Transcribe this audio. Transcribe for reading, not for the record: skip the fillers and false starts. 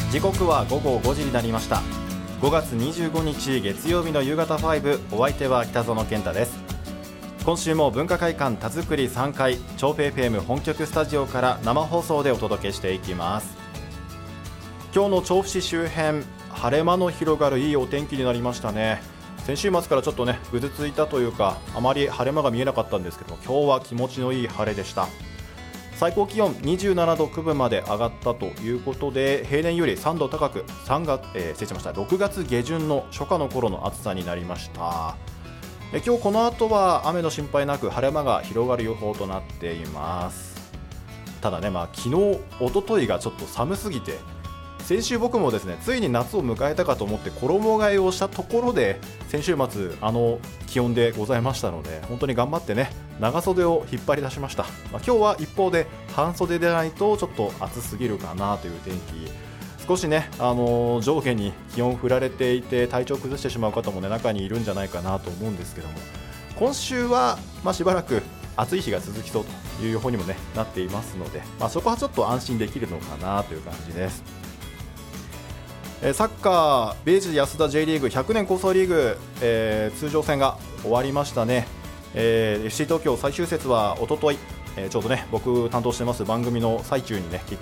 時刻は午後5時になりました。5月25日月曜日の夕方5、お相手は北園健太です。今週も文化会館田作り3階調布 FM 本局スタジオから生放送でお届けしていきます。今日の調布市周辺、晴れ間の広がるいいお天気になりましたね。先週末からちょっとねぐずついたというか、あまり晴れ間が見えなかったんですけども、今日は気持ちのいい晴れでした。最高気温27度9分まで上がったということで、平年より3度高く6月下旬の初夏の頃の暑さになりました。今日この後は雨の心配なく晴れ間が広がる予報となっています。ただね、昨日一昨日がちょっと寒すぎて、先週僕もですねついに夏を迎えたかと思って衣替えをしたところで先週末気温でございましたので、本当に頑張ってね長袖を引っ張り出しました。今日は一方で半袖でないとちょっと暑すぎるかなという天気。少しね、上下に気温振られていて体調崩してしまう方もね中にいるんじゃないかなと思うんですけども、今週はしばらく暑い日が続きそうという予報にもねなっていますので、そこはちょっと安心できるのかなという感じです。サッカー明治安田 J リーグ100年構想リーグ、通常戦が終わりましたね。FC 東京最終節はおととい、ちょうどね僕担当してます番組の最中にねキッ